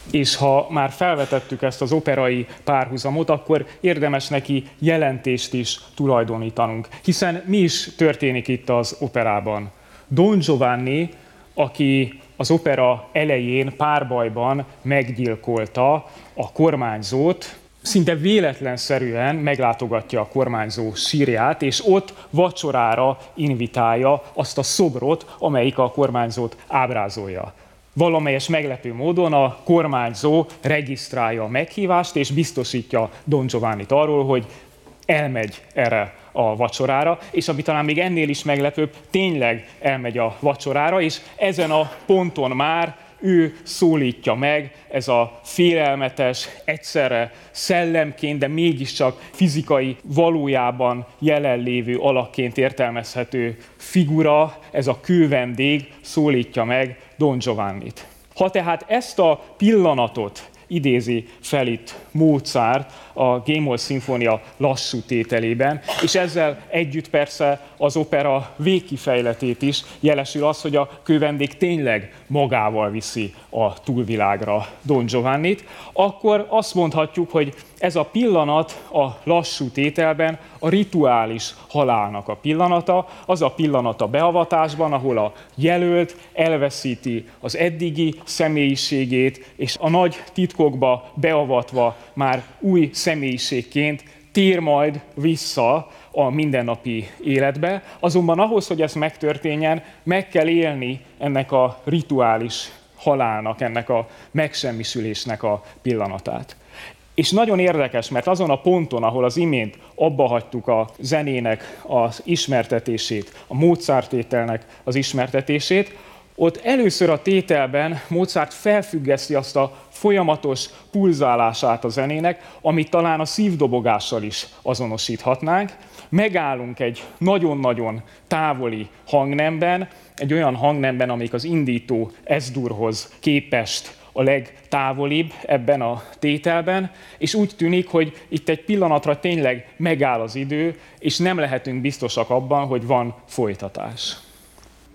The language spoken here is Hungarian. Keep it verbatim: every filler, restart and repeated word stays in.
És ha már felvetettük ezt az operai párhuzamot, akkor érdemes neki jelentést is tulajdonítanunk. Hiszen mi is történik itt az operában? Don Giovanni, aki az opera elején párbajban meggyilkolta a kormányzót, szinte véletlenszerűen meglátogatja a kormányzó sírját, és ott vacsorára invitálja azt a szobrot, amelyik a kormányzót ábrázolja. Valamelyes meglepő módon a kormányzó regisztrálja a meghívást, és biztosítja Don Giovannit arról, hogy elmegy erre a vacsorára, és ami talán még ennél is meglepőbb, tényleg elmegy a vacsorára, és ezen a ponton már ő szólítja meg, ez a félelmetes, egyszerre szellemként, de mégiscsak fizikai, valójában jelenlévő alakként értelmezhető figura, ez a kővendég szólítja meg Don Giovannit. Ha tehát ezt a pillanatot idézi fel itt Mozart a G-moll szimfónia lassú tételében, és ezzel együtt persze az opera végkifejletét is jelesül az, hogy a kővendég tényleg magával viszi a túlvilágra Don Giovannit, akkor azt mondhatjuk, hogy ez a pillanat a lassú tételben a rituális halálnak a pillanata, az a pillanat a beavatásban, ahol a jelölt elveszíti az eddigi személyiségét, és a nagy titkokba beavatva már új személyiségként tér majd vissza a mindennapi életbe. Azonban ahhoz, hogy ez megtörténjen, meg kell élni ennek a rituális halálnak, ennek a megsemmisülésnek a pillanatát. És nagyon érdekes, mert azon a ponton, ahol az imént abba hagytuk a zenének az ismertetését, a Mozart tételnek az ismertetését, ott először a tételben Mozart felfüggeszti azt a folyamatos pulzálását a zenének, amit talán a szívdobogással is azonosíthatnánk. Megállunk egy nagyon-nagyon távoli hangnemben, egy olyan hangnemben, amelyik az indító es-durhoz képest a legtávolibb ebben a tételben, és úgy tűnik, hogy itt egy pillanatra tényleg megáll az idő, és nem lehetünk biztosak abban, hogy van folytatás.